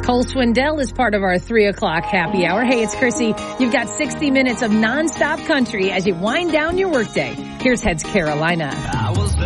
Cole Swindell is part of our 3 o'clock happy hour. Hey, it's Chrissy. You've got 60 minutes of nonstop country as you wind down your workday. Here's Heads Carolina.